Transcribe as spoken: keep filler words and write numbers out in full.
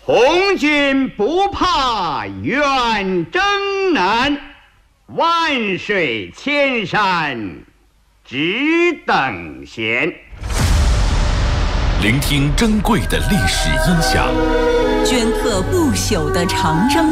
红军不怕远征难，万水千山只等闲。 聆听珍贵的历史音响， 镌刻不朽的长征